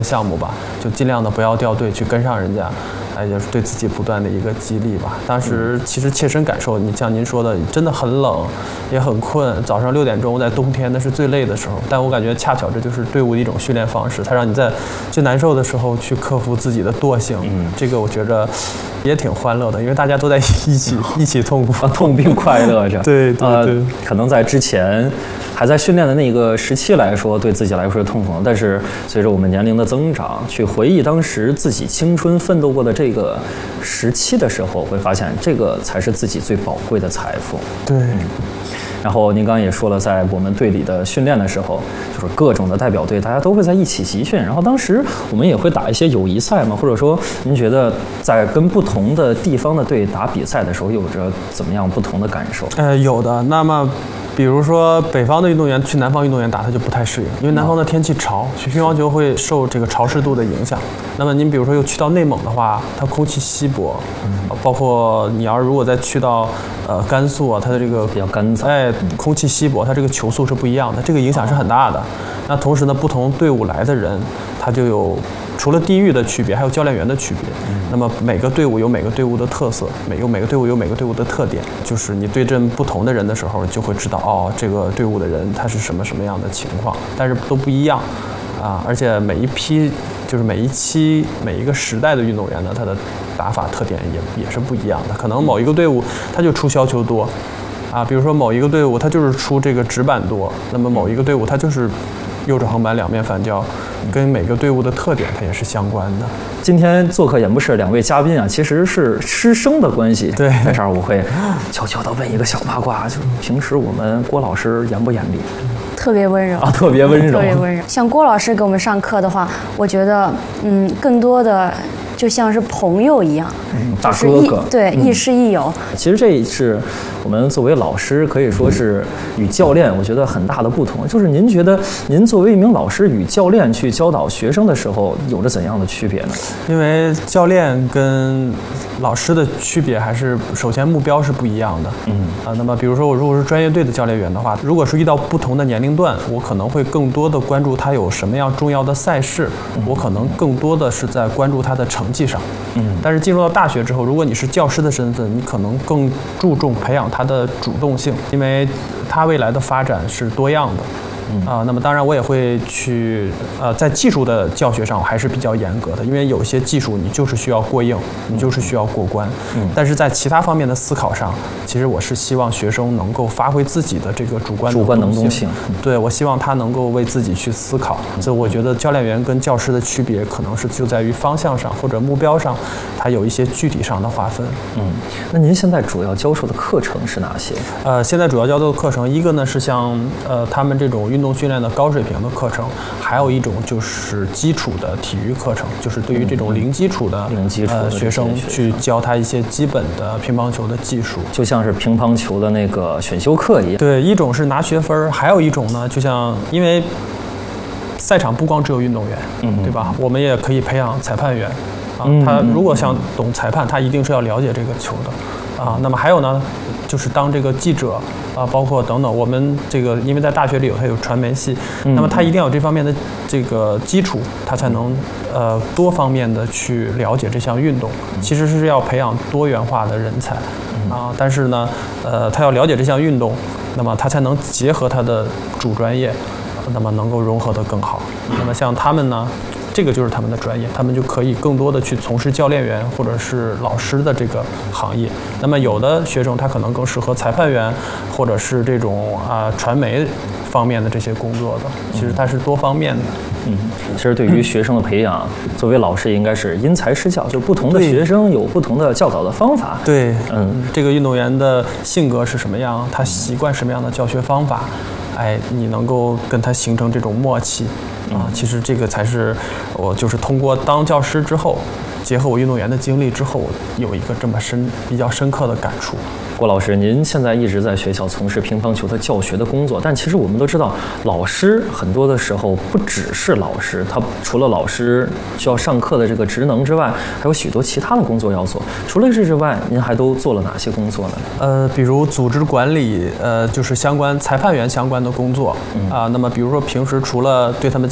项目吧，就尽量的不要掉队，去跟上人家。也是对自己不断的一个激励吧。当时其实切身感受，你像您说的，真的很冷，也很困。早上6点钟在冬天那是最累的时候，但我感觉恰巧这就是队伍的一种训练方式，它让你在最难受的时候去克服自己的惰性。这个我觉着也挺欢乐的，因为大家都在一起痛苦， 痛并快乐着。 对， 可能在之前还在训练的那个时期来说，对自己来说是痛苦的，但是随着我们年龄的增长，去回忆当时自己青春奋斗过的这个时期的时候，会发现这个才是自己最宝贵的财富。 对。 然后您刚刚也说了，在我们队里的训练的时候，就是各种的代表队，大家都会在一起集训。然后当时我们也会打一些友谊赛嘛，或者说您觉得在跟不同的地方的队打比赛的时候，有着怎么样不同的感受？ 有的。那么比如说北方的运动员去南方运动员打，他就不太适应，因为南方的天气潮，乒乓球会受这个潮湿度的影响。那么您比如说又去到内蒙的话，它空气稀薄，包括你要如果再去到甘肃啊，它的这个比较干燥， 空气稀薄，它这个球速是不一样的，这个影响是很大的。那同时呢，不同队伍来的人，他就有除了地域的区别，还有教练员的区别。那么每个队伍有每个队伍的特色，每个队伍有每个队伍的特点。就是你对阵不同的人的时候，就会知道这个队伍的人他是什么样的情况，但是都不一样啊。而且每一批就是每一期每一个时代的运动员呢，他的打法特点也是不一样的。可能某一个队伍他就出削球多啊，比如说某一个队伍他就是出这个直板多，那么某一个队伍他就是右手横板两面反交，跟每个队伍的特点它也是相关的。 今天做客演播室两位嘉宾啊，其实是师生的关系。 对， 在这儿我会悄悄地问一个小八卦，就平时我们郭老师严不严厉？ 特别温柔啊，特别温柔， 特别温柔。像郭老师给我们上课的话，我觉得更多的就像是朋友一样， 大哥哥， 对，亦师亦友。 其实这是我们作为老师可以说是与教练我觉得很大的不同。就是您觉得您作为一名老师与教练去教导学生的时候有着怎样的区别呢？ 因为教练跟老师的区别还是首先目标是不一样的。那么比如说我如果是专业队的教练员的话，如果是遇到不同的年龄段，我可能会更多的关注他有什么样重要的赛事，我可能更多的是在关注他的成绩上。但是进入到大学之后，如果你是教师的身份，你可能更注重培养他的主动性，因为他未来的发展是多样的。那么当然我也会去在技术的教学上我还是比较严格的，因为有些技术你就是需要过硬，你就是需要过关。但是在其他方面的思考上，其实我是希望学生能够发挥自己的这个主观能动性。对，我希望他能够为自己去思考。所以我觉得教练员跟教师的区别可能是就在于方向上或者目标上，它有一些具体上的划分。 那您现在主要教授的课程是哪些？ 现在主要教授的课程，一个呢是像他们这种运动训练的高水平的课程，还有一种就是基础的体育课程，就是对于这种零基础的学生去教他一些基本的乒乓球的技术， 就像是乒乓球的那个选修课一样。 对，一种是拿学分，还有一种呢，就像因为赛场不光只有运动员，对吧？我们也可以培养裁判员他如果想懂裁判，他一定是要了解这个球的。那么还有呢，就是当这个记者包括等等，我们这个因为在大学里它有传媒系，那么他一定要有这方面的这个基础，他才能多方面的去了解这项运动。其实是要培养多元化的人才但是呢，他要了解这项运动，那么他才能结合他的主专业，那么能够融合得更好。那么像他们呢，这个就是他们的专业，他们就可以更多的去从事教练员或者是老师的这个行业。那么有的学生他可能更适合裁判员，或者是这种传媒方面的这些工作的。其实它是多方面的。 其实对于学生的培养，作为老师应该是因材施教，就是不同的学生有不同的教导的方法。 对，这个运动员的性格是什么样，他习惯什么样的教学方法，你能够跟他形成这种默契。其实这个才是我就是通过当教师之后，结合我运动员的经历之后，有一个这么比较深刻的感触。 郭老师，您现在一直在学校从事乒乓球的教学的工作，但其实我们都知道，老师很多的时候不只是老师，他除了老师需要上课的这个职能之外，还有许多其他的工作要做。除了这之外，您还都做了哪些工作呢？ 比如组织管理，就是相关裁判员相关的工作那么比如说平时除了对他们进行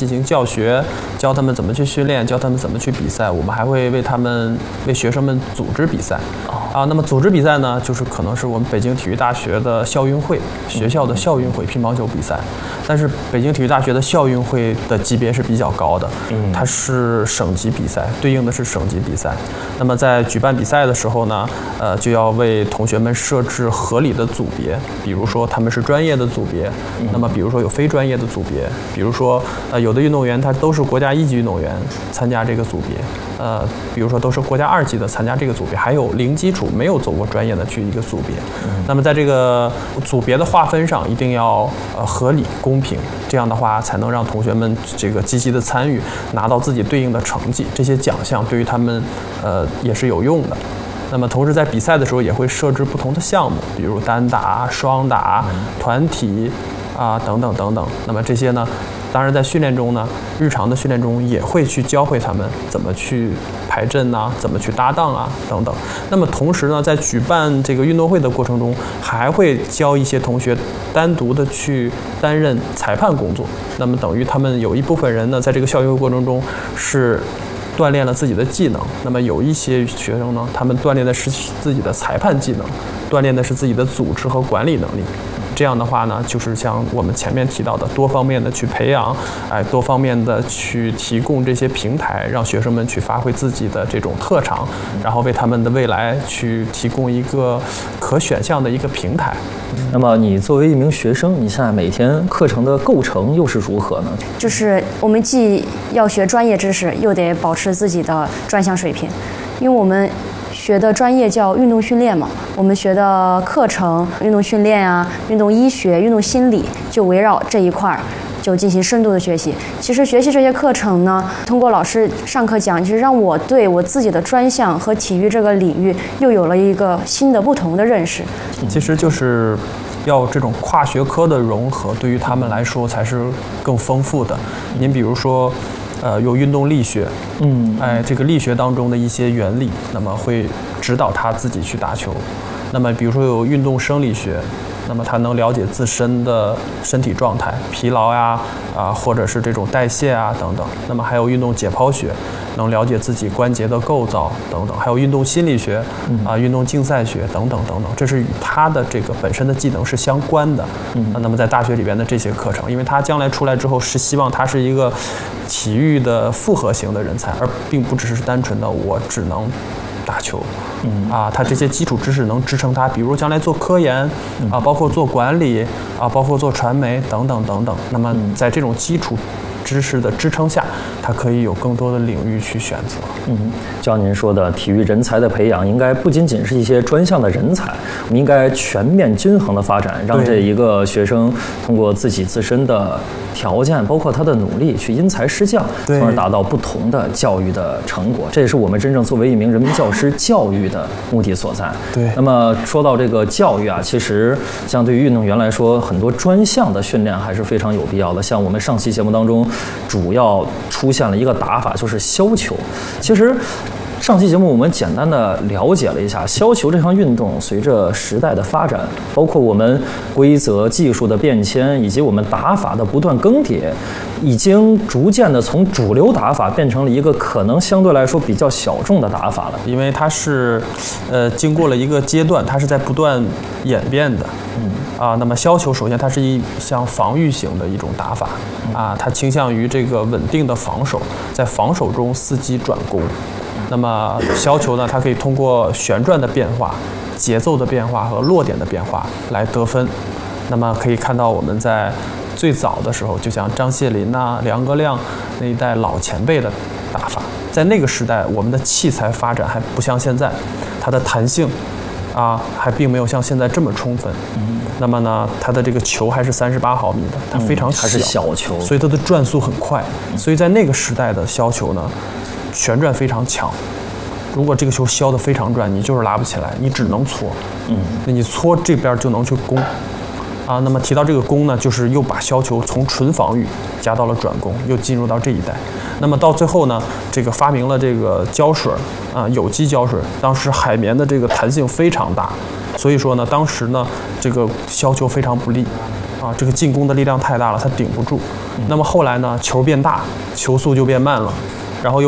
行教学，教他们怎么去训练，教他们怎么去比赛。我们还会为学生们组织比赛。那么组织比赛呢，就是可能是我们北京体育大学的校运会，学校的校运会乒乓球比赛。但是北京体育大学的校运会的级别是比较高的，它是省级比赛，对应的是省级比赛。那么在举办比赛的时候呢，就要为同学们设置合理的组别，比如说他们是专业的组别，那么比如说有非专业的组别，比如说有的运动员他都是国家1级运动员参加这个组别，比如说都是国家2级的参加这个组别，还有零基础没有走过专业的去一个组别。那么在这个组别的划分上一定要合理公平，这样的话才能让同学们这个积极的参与，拿到自己对应的成绩，这些奖项对于他们也是有用的。那么同时在比赛的时候也会设置不同的项目，比如单打、双打、团体等等等等。那么这些呢，当然在训练中呢，日常的训练中也会去教会他们怎么去排阵怎么去搭档等等。那么同时呢，在举办这个运动会的过程中，还会教一些同学单独的去担任裁判工作。那么等于他们有一部分人呢，在这个校运会过程中是锻炼了自己的技能，那么有一些学生呢，他们锻炼的是自己的裁判技能，锻炼的是自己的组织和管理能力。这样的话呢，就是像我们前面提到的，多方面的去培养，多方面的去提供这些平台，让学生们去发挥自己的这种特长，然后为他们的未来去提供一个可选项的一个平台。 那么你作为一名学生，你现在每天课程的构成又是如何呢？ 就是我们既要学专业知识，又得保持自己的专项水平，因为我们学的专业叫运动训练嘛，我们学的课程，运动训练运动医学、运动心理，就围绕这一块就进行深度的学习。其实学习这些课程呢，通过老师上课讲，其实让我对我自己的专项和体育这个领域又有了一个新的不同的认识。 其实就是要这种跨学科的融合，对于他们来说才是更丰富的。您比如说有运动力学，这个力学当中的一些原理，那么会指导他自己去打球。那么比如说有运动生理学，那么他能了解自身的身体状态、疲劳或者是这种代谢等等。那么还有运动解剖学，能了解自己关节的构造等等。还有运动心理学运动竞赛学等等等等，这是与他的这个本身的技能是相关的。那么在大学里边的这些课程，因为他将来出来之后是希望他是一个体育的复合型的人才，而并不只是单纯的我只能打球。他这些基础知识能支撑他，比如将来做科研包括做管理包括做传媒等等等等。那么在这种基础知识的支撑下，他可以有更多的领域去选择。 就像您说的，体育人才的培养应该不仅仅是一些专项的人才，我们应该全面均衡的发展，让这一个学生通过自己自身的条件，包括他的努力，去因材施教，从而达到不同的教育的成果。这也是我们真正作为一名人民教师教育的目的所在。 对。 那么说到这个教育其实像对于运动员来说，很多专项的训练还是非常有必要的。像我们上期节目当中主要出现了一个打法，就是削球。其实上期节目我们简单的了解了一下削球这项运动，随着时代的发展，包括我们规则技术的变迁，以及我们打法的不断更迭，已经逐渐的从主流打法变成了一个可能相对来说比较小众的打法了。 因为它是经过了一个阶段，它是在不断演变的。那么削球首先它是一项防御型的一种打法它倾向于这个稳定的防守，在防守中伺机转攻。那么削球呢，它可以通过旋转的变化、节奏的变化和落点的变化来得分。那么可以看到我们在最早的时候，就像张谢林梁格亮那一代老前辈的打法，在那个时代我们的器材发展还不像现在，它的弹性还并没有像现在这么充分。那么呢，它的这个球还是38毫米的，它非常小， 还是小球， 所以它的转速很快。所以在那个时代的削球呢，旋转非常强。如果这个球削得非常转，你就是拉不起来，你只能搓。那你搓这边就能去攻。那么提到这个攻呢，就是又把削球从纯防御加到了转攻，又进入到这一代。那么到最后呢，这个发明了这个胶水有机胶水。当时海绵的这个弹性非常大，所以说呢，当时呢这个削球非常不利。 啊，这个进攻的力量太大了，他顶不住。那么后来呢，球变大，球速就变慢了，然后又